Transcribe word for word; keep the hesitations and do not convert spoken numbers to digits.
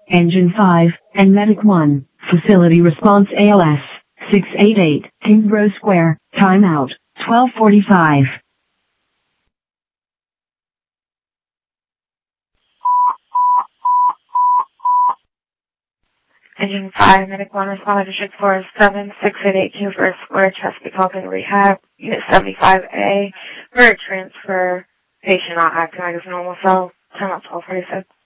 Engine five, and Medic one, Facility Response A L S, six eight eight, Kingsborough Square, timeout, twelve forty-five. Engine five, Medic one, responded to ship four seven six eight eight Kingsborough Square, Chesapeake Health Rehab, Unit seventy-five A, for a transfer, patient not acting like his normal cell, timeout twelve forty-six.